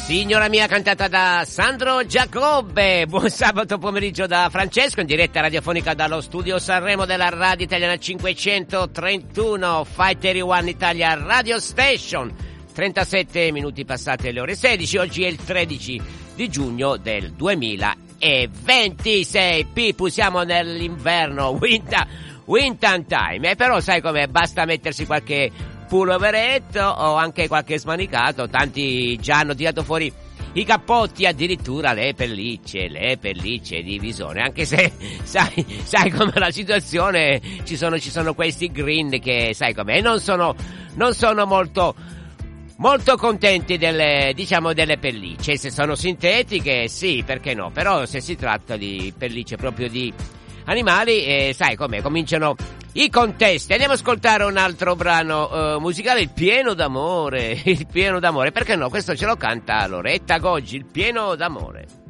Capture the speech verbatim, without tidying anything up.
Signora mia, cantata da Sandro Giacobbe. Buon sabato pomeriggio da Francesco, in diretta radiofonica dallo studio Sanremo della Radio Italiana cinquecentotrentuno, Fighter One Italia Radio Station. trentasette minuti passate le ore sedici, oggi è il tredici di giugno del duemilaventisei. Pipu, siamo nell'inverno, winter, winter time, e però sai com'è, basta mettersi qualche pulloveretto o anche qualche smanicato, tanti già hanno tirato fuori i cappotti, addirittura le pellicce, le pellicce di visone, anche se sai, sai com'è la situazione, ci sono, ci sono questi green che sai com'è, non sono, non sono molto molto contenti delle, diciamo, delle pellicce. Se sono sintetiche sì, perché no, però se si tratta di pellicce proprio di animali, eh, sai com'è, cominciano i contesti. Andiamo ad ascoltare un altro brano uh, musicale, Il pieno d'amore, Il pieno d'amore, perché no, questo ce lo canta Loretta Goggi, Il pieno d'amore.